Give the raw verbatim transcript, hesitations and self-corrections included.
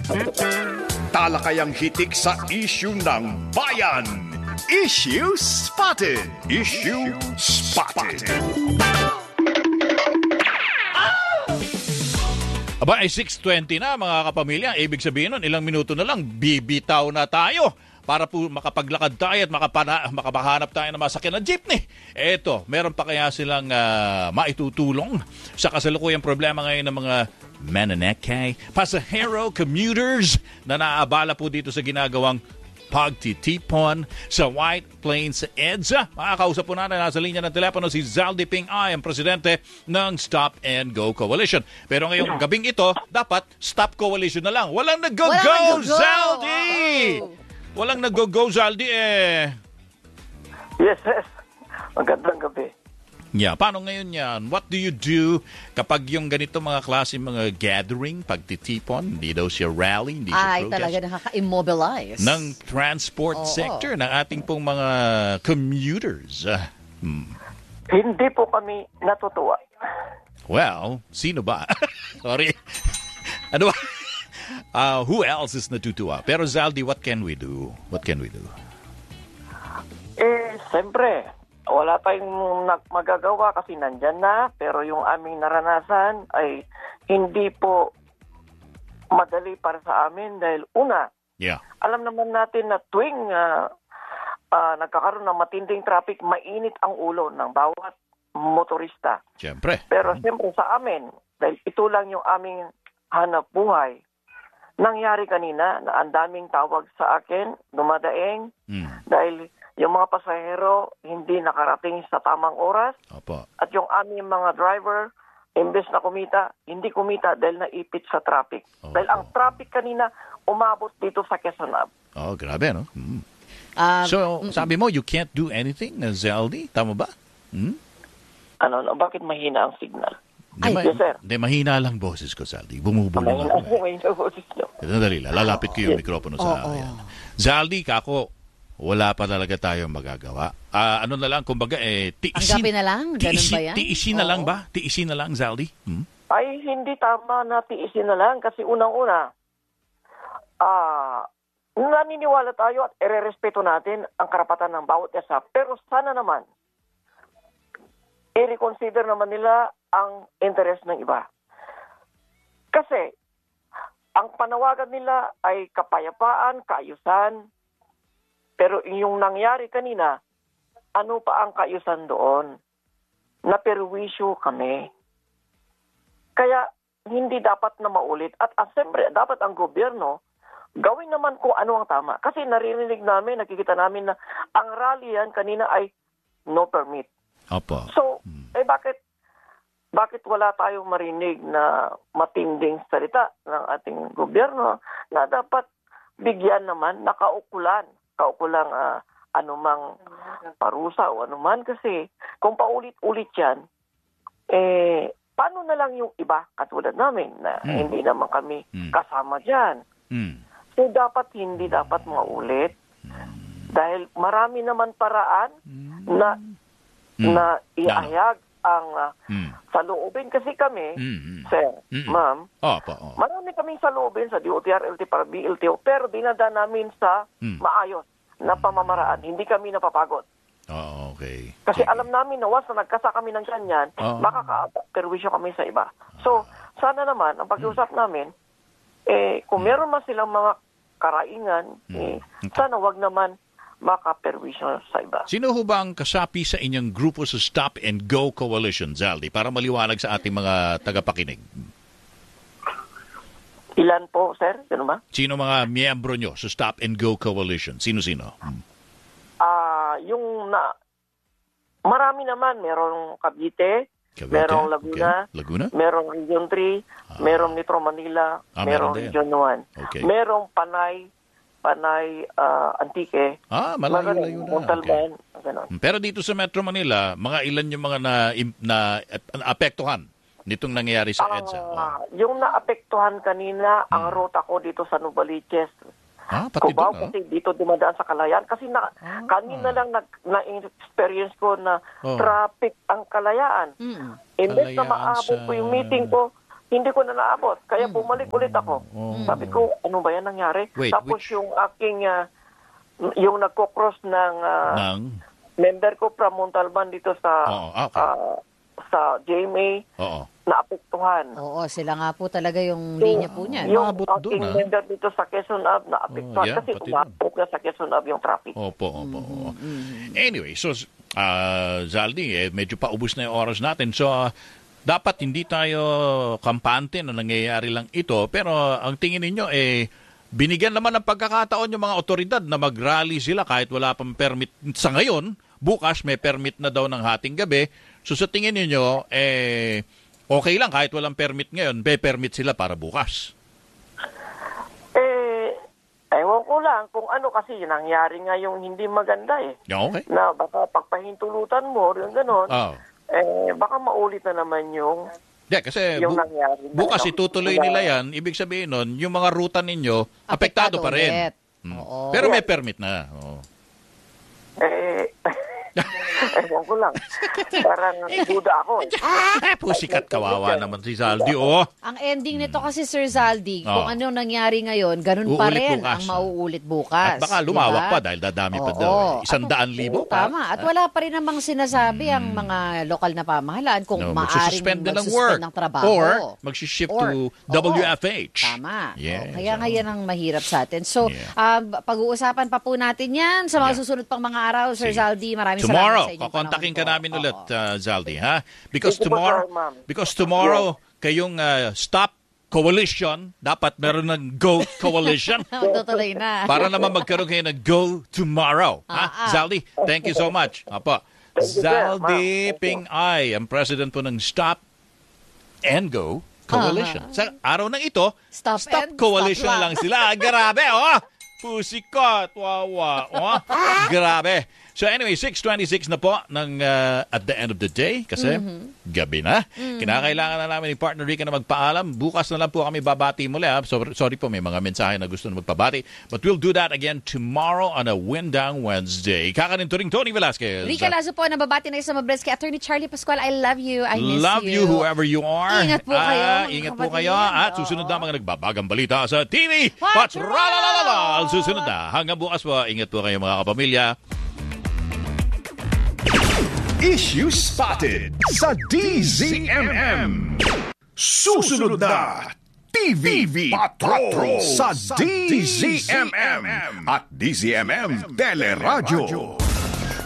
Talakayang hitik sa issue ng bayan. Issue Spotted. Issue Spotted. Aba, ay six twenty na mga kapamilya. Ibig sabihin nun, ilang minuto na lang, bibitaw na tayo para po makapaglakad tayo at makapana, makapahanap tayo ng masakyan na jeepney. Eto, meron pa kaya silang uh, maitutulong sa kasalukuyang problema ngayon ng mga mananakay, pasahero, commuters na naabala po dito sa ginagawang pagtitipon sa White Plains EDSA. Makakausap po natin, nasa linya ng telepono si Zaldy Ping Ay, ang presidente ng Stop and Go Coalition. Pero ngayong gabing ito, dapat Stop Coalition na lang. Walang nag-go-go, Zaldy! Walang nag-go-go, Zaldy eh. Yes, yes. Magandang gabi. Yeah, paano ngayon yan? What do you do kapag yung ganito mga klase, mga gathering, pagtitipon, hindi daw siya rally, hindi siya Ay, protest? talaga nakaka-immobilize. Ng transport Oo. sector, ng ating pong mga commuters. Ah, hmm. Hindi po kami natutuwa. Well, sino ba? Sorry. Ano ba? Uh, who else is natutuwa? Pero Zaldy, what can we do? What can we do? Eh, siyempre, wala tayong nag- magagawa kasi nandyan na, pero yung aming naranasan ay hindi po madali para sa amin dahil una, Yeah. alam naman natin na tuwing uh, uh, nagkakaroon ng matinding traffic, mainit ang ulo ng bawat motorista. Siyempre. Pero siyempre sa amin, dahil ito lang yung aming hanap buhay, nangyari kanina na ang daming tawag sa akin, dumadaing, Mm. dahil yung mga pasahero hindi nakarating sa tamang oras Opo. at yung aming mga driver, imbes na kumita, hindi kumita dahil naipit sa traffic. Oh. Dahil ang traffic kanina umabot dito sa Quezon Ave. Oh, grabe, no? Mm. Um, So, sabi mo, you can't do anything, na Zaldy? Tama ba? Hmm? Ano, no, bakit mahina ang signal? Di, Ay, ma- yes, sir. di, mahina lang boses ko, Zaldy. Bumubulong Mahina, ako. Eh. mahina ang boses nyo. Ito, dali lang. Lalapit ko yung mikropono sa Oo. akin. Zaldy, kako, wala pa talaga tayong magagawa. Ah, ano na lang, kumbaga, eh, tiisin. Tanggapin na lang? Ganun tiisin, ba yan? Tiisin na Oo. lang ba? Tiisin na lang, Zaldy? Hmm? Ay, hindi tama na tiisin na lang kasi unang-una, ah, naniniwala tayo at irerespeto natin ang karapatan ng bawat isa. Pero sana naman, i-reconsider naman nila ang interest ng iba. Kasi, ang panawagan nila ay kapayapaan, kaayusan, pero yung nangyari kanina, ano pa ang kaayusan doon? Naperwisyo kami. Kaya, hindi dapat na maulit. At uh, siyempre, dapat ang gobyerno, gawin naman kung ano ang tama. Kasi naririnig namin, nakikita namin na ang rally yan kanina ay no permit. Opo. So, eh bakit bakit wala tayong marinig na matinding salita ng ating gobyerno na dapat bigyan naman nakaukulan, kaukulang uh, anumang parusa o anuman kasi kung paulit-ulit yan, eh, paano na lang yung iba katulad namin na Mm. hindi naman kami Mm. kasama dyan. Mm. So, dapat hindi dapat maulit dahil marami naman paraan na Mm. na iahayag ang uh, Mm. saloobin kasi kami, Mm. sir, Mm. ma'am, Opo. Oh. marami kaming saloobin sa D O T R, L T para B L T O, pero dinadaan namin sa Mm. maayos na pamamaraan. Hindi kami napapagod. Oh, okay. Kasi Sige. alam namin na once na nagkasa kami ng ganyan, Oo. makaka-perwisyo kami sa iba. So, sana naman, ang pag-usap namin, eh, kung meron man silang mga karaingan, eh, Okay. sana wag naman maka-perwisyo sa iba. Sino ho ba ang kasapi sa inyong grupo sa Stop and Go Coalition, Zaldy, para maliwanag sa ating mga tagapakinig? Ilan po, sir? Sino ba? Sino mga miyembro nyo sa Stop and Go Coalition? Sino-sino? Hmm. Ah, yung na marami naman, merong Cavite, Cavite? merong Laguna, Okay. Laguna? merong Region three, merong Metro Manila, Ah, meron merong din. Region one, Okay. merong Panay, Panay ah, Antique, Ah, malayo-layo na. Montalban, ganon. Okay. Pero dito sa Metro Manila, mga ilan yung mga na, na, na apektuhan nitong nangyayari sa EDSA? Ah, yung naapektuhan kanina, ang ruta ko dito sa Novaliches, Ah, pati Cubao, doon, ah? kasi dito dumadaan sa Kalayaan. Kasi na, kanina lang nag, na-experience ko na Oh. traffic ang Kalayaan. Mm. Imbes na Kalayaan maabot sa- ko yung meeting ko hindi ko na naabot. Kaya bumalik ulit ako. Oh. Sabi ko, ano ba yan nangyari? Wait, Tapos which- yung aking, ah, yung nagko-cross ng ah, Nang? member ko from Montalban dito sa Oo, okay. ah, sa J M A, Oo. naapektuhan. Oo, sila nga po talaga yung linya po niyan. Yung Maabot aking dun, ah. member dito sa Quezon Ave, naapektuhan. Oh, yeah, kasi pati umabot na sa Quezon Ave yung traffic. Opo, opo, opo. Anyway, so, uh, Zaldi, eh, medyo paubos na yung oras natin. So, ah, dapat hindi tayo kampante na nangyayari lang ito. Pero ang tingin ninyo, eh, binigyan naman ng pagkakataon yung mga otoridad na mag-rally sila kahit wala pang permit sa ngayon. Bukas may permit na daw ng hating gabi. So sa tingin niyo eh okay lang kahit walang permit ngayon, may permit sila para bukas. Eh, ewan ko lang kung ano kasi nangyari nga yung hindi maganda eh. Okay. Na baka pagpahintulutan mo, yung gano'n, Oh. eh, baka maulit na naman yung Yeah, kasi yung bu- nangyari. na, bukas ano, itutuloy na- nila yan. Ibig sabihin nun, yung mga ruta ninyo, apektado, Apektado pa rin. ulit. Hmm. Oo. Pero may permit na. Oo. Eh, ewan ko lang. Parang duda ako. Eh. Eh, pusikat kawawa naman si Zaldi. Oh. Ang ending nito kasi, Sir Zaldi, Oh. kung ano nangyari ngayon, ganun pa Uulit rin bukas. ang mauulit bukas. At baka lumawak diba? pa dahil dadami pa Oo. daw. Eh. Isang daan libo pa. Tama. At wala pa rin namang sinasabi ang mga lokal na pamahalaan kung No, maaaring magsususpend na ng magsuspend work. ng trabaho. Or magsishift Or- to Oo. W F H. Tama. Yes. Oo, kaya nga yan ang mahirap sa atin. So, Yeah. um, pag-uusapan pa po natin yan sa mga Yeah. susunod pang mga araw. Sir Sige. Zaldi, maraming Tomorrow, salamat sa inyong kukontakin ka panahon po. namin ulit, Oo. uh, Zaldi, ha? Because Thank you po, tomorrow, sir, ma'am. because tomorrow, kayong uh, Stop Coalition, dapat meron ng Go Coalition. Tutuloy na. Para naman magkaroon kayo ng Go Tomorrow. Ha? Ah, ah. Zaldi, thank you so much. Apo. Thank you, sir. Zaldi Ma'am, thank you. Ping Ay, ang president po ng Stop and Go Coalition. Sa araw ng ito, Stop Stop and Coalition stop lang lang. sila. Grabe, oh! Pusikat, wawa. Oh, grabe. So anyway, six twenty-six na po ng uh, at the end of the day kasi gabi na. Kinakailangan na namin ni partner Rica na magpaalam. Bukas na lang po kami babati muli. Ha? So, sorry po, may mga mensahe na gusto na magpabati. But we'll do that again tomorrow on a Wind Down Wednesday. Kakaninto ring Tony Velasquez. Rica Lazo po, nababati na sa Mabres kay Attorney Charlie Pascual. I love you. I miss Love you. whoever you are. Ingat po kayo, Ah, mga ingat po kapatid. kayo. At susunod na mga nagbabagang balita sa T V. What's Ralalala? Susunod na. Hanggang bukas po. Ingat po kayo mga kapamilya. Issue Spotted sa D Z M M. Susunod na T V Patrol sa D Z M M at D Z M M Teleradyo.